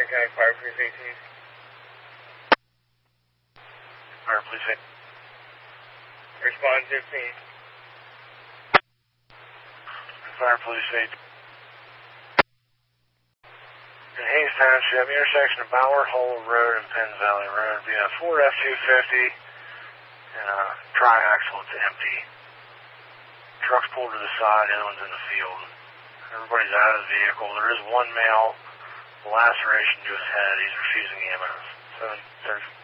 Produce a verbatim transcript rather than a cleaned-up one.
County Fire Police eighteen. Fire Police eighteen. Respond fifteen. Fire Police eighteen. In Hayes Township, intersection of Ballard Hole Road and Penn Valley Road, be a Ford F two fifty and a tri-axle. It's empty. Truck's pulled to the side, the other one's in the field. Everybody's out of the vehicle. There is one male, laceration to his head. He's refusing ambulance. seven thirty.